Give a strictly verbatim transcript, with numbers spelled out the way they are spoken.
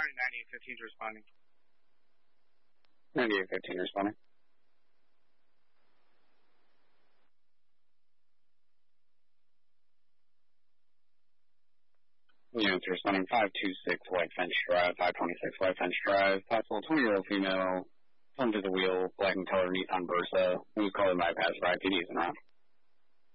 Sorry, ninety-eight fifteen is responding. ninety-eight fifteen responding. Units responding five two six White Fence Drive, five twenty-six White Fence Drive, possible twenty-year-old female, under the wheel, black in color, Nissan Versa, who's calling bypass for I P Ds and around.